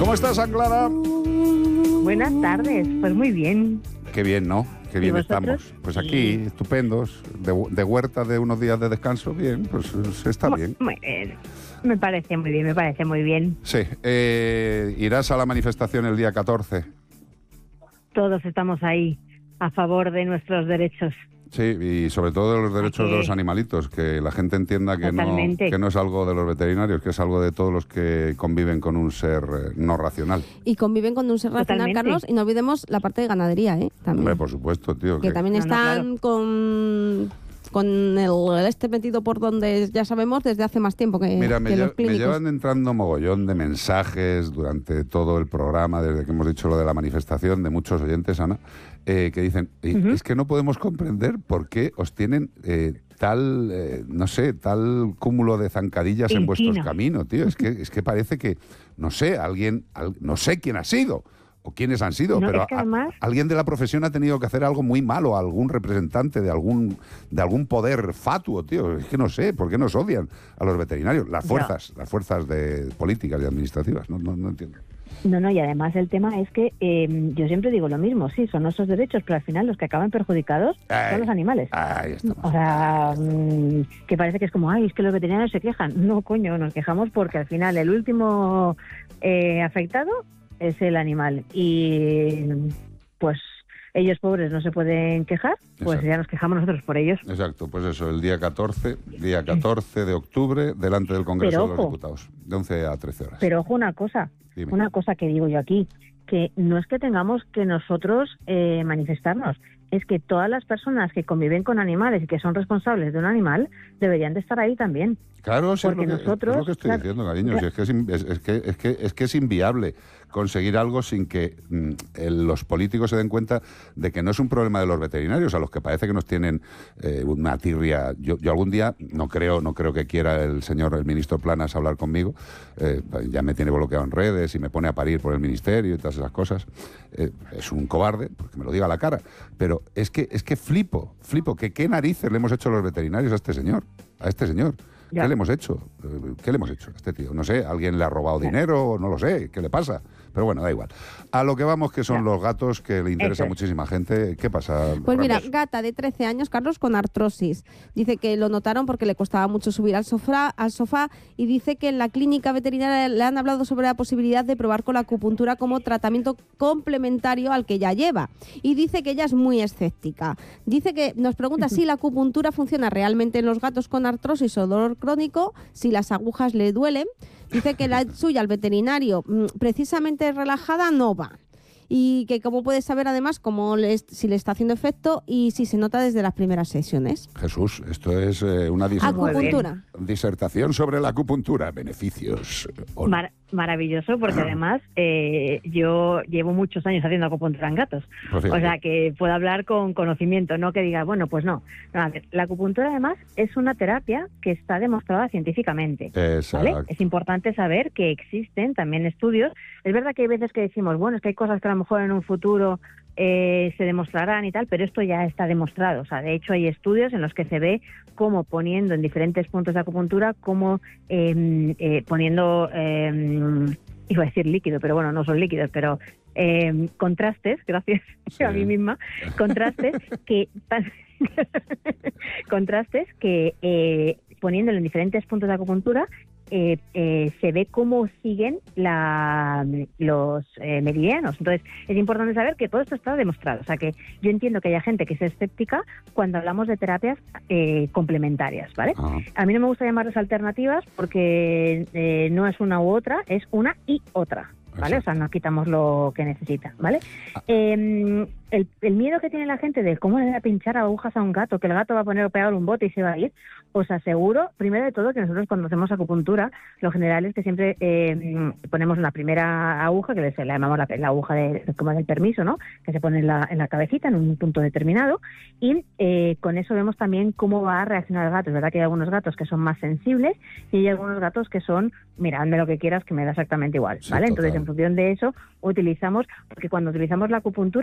¿Cómo estás, Anglada? Buenas tardes, pues muy bien. Qué bien, ¿no? Qué bien estamos. Pues aquí, estupendos, de huerta de unos días de descanso, bien, pues está bien. Muy bien. Me parece muy bien. Sí, irás a la manifestación el día 14. Todos estamos ahí a favor de nuestros derechos. Sí, y sobre todo de los derechos de los animalitos, que la gente entienda que no es algo de los veterinarios, que es algo de todos los que conviven con un ser no racional. Y conviven con un ser racional, Carlos, y no olvidemos la parte de ganadería, también. Hombre, por supuesto, tío. Que también están con este metido por donde ya sabemos desde hace más tiempo que, mira, que los clínicos. Me llevan entrando mogollón de mensajes durante todo el programa, desde que hemos dicho lo de la manifestación, de muchos oyentes, Ana, que dicen, es que no podemos comprender por qué os tienen tal cúmulo de zancadillas en vuestros caminos, tío. Es que parece que, no sé quién ha sido o quiénes han sido, pero es que además, alguien de la profesión ha tenido que hacer algo muy malo, algún representante de algún poder fatuo, tío. Es que no sé, ¿por qué nos odian a los veterinarios? Las fuerzas de políticas y administrativas, no entiendo. No, y además el tema es que yo siempre digo lo mismo, sí, son nuestros derechos, pero al final los que acaban perjudicados son los animales. Ahí estamos. O sea, que parece que es como, es que los veterinarios se quejan. No, coño, nos quejamos porque al final el último afectado es el animal. Y pues ellos pobres no se pueden quejar, pues ya nos quejamos nosotros por ellos. Exacto, pues eso, el día 14 de octubre, delante del Congreso de los Diputados, de 11 a 13 horas. Pero ojo, una cosa que digo yo aquí, que no es que tengamos que nosotros manifestarnos, es que todas las personas que conviven con animales y que son responsables de un animal deberían de estar ahí también. Claro, sí, porque nosotros, es lo que estoy diciendo, cariño. Si es que es inviable conseguir algo sin que los políticos se den cuenta de que no es un problema de los veterinarios, a los que parece que nos tienen una tirria. Yo algún día, no creo que quiera el ministro Planas hablar conmigo, ya me tiene bloqueado en redes y me pone a parir por el ministerio y todas esas cosas. Es un cobarde, porque me lo diga a la cara, pero es que flipo, que qué narices le hemos hecho a los veterinarios a este señor. ¿Qué le hemos hecho? ¿Qué le hemos hecho a este tío? No sé, ¿alguien le ha robado dinero? No lo sé, ¿qué le pasa? Pero bueno, da igual. A lo que vamos, que son los gatos, que le interesa a muchísima gente. ¿Qué pasa? Pues mira, gata de 13 años, Carlos, con artrosis. Dice que lo notaron porque le costaba mucho subir al sofá y dice que en la clínica veterinaria le han hablado sobre la posibilidad de probar con la acupuntura como tratamiento complementario al que ya lleva. Y dice que ella es muy escéptica. Dice que nos pregunta si la acupuntura funciona realmente en los gatos con artrosis o dolor crónico, si las agujas le duelen. Dice que la suya, al veterinario, precisamente relajada, no va. Y que cómo puede saber además si le está haciendo efecto y si se nota desde las primeras sesiones. Jesús, esto es una disertación sobre la acupuntura. Beneficios. Maravilloso, porque además yo llevo muchos años haciendo acupuntura en gatos. O sea, que puedo hablar con conocimiento, no que diga, bueno, pues no. A ver, la acupuntura además es una terapia que está demostrada científicamente. ¿Vale? Es importante saber que existen también estudios. Es verdad que hay veces que decimos, bueno, es que hay cosas que a lo mejor en un futuro se demostrarán y tal, pero esto ya está demostrado. O sea, de hecho hay estudios en los que se ve cómo poniendo en diferentes puntos de acupuntura, cómo poniendo, iba a decir líquido, pero bueno, no son líquidos, pero contrastes, gracias a mí misma, contrastes que poniéndolo en diferentes puntos de acupuntura se ve cómo siguen los meridianos. Entonces, es importante saber que todo esto está demostrado. O sea, que yo entiendo que haya gente que es escéptica cuando hablamos de terapias complementarias, ¿vale? A mí no me gusta llamarlas alternativas porque no es una u otra, es una y otra. ¿Vale? O sea, no quitamos lo que necesita, ¿vale? El miedo que tiene la gente de cómo le voy a pinchar agujas a un gato, que el gato va a poner pegado un bote y se va a ir, os aseguro, primero de todo, que nosotros cuando hacemos acupuntura, lo general es que siempre ponemos la primera aguja, que le llamamos la aguja como del permiso, ¿no? Que se pone en la cabecita, en un punto determinado, y con eso vemos también cómo va a reaccionar el gato. Es verdad que hay algunos gatos que son más sensibles y hay algunos gatos que son, mira, hazme lo que quieras, que me da exactamente igual, ¿vale? Entonces, en función de eso, porque cuando utilizamos la acupuntura,